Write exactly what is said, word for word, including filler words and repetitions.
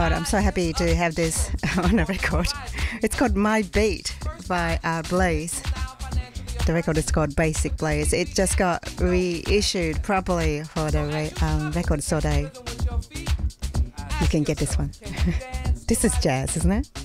I'm so happy to have this on a record. It's called My Beat by uh, Blaze. The record is called Basic Blaze. It just got reissued properly for the re- um, record, so they you can get this one. This is jazz, isn't it?